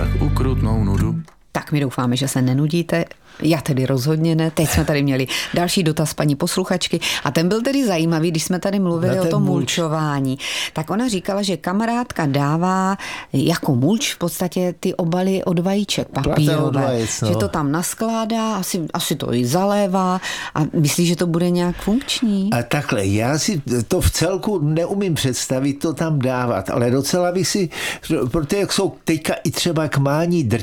tak ukrutnou nudu. Tak my doufáme, že se nenudíte. Já tedy rozhodně ne. Teď jsme tady měli další dotaz paní posluchačky a ten byl tedy zajímavý, když jsme tady mluvili o tom mulčování. Tak ona říkala, že kamarádka dává jako mulč v podstatě ty obaly od vajíček papírové. Že to tam naskládá, asi to i zalévá a myslí, že to bude nějak funkční. A takhle, já si to v celku neumím představit to tam dávat, ale docela by si, protože jak jsou teďka i třeba k mání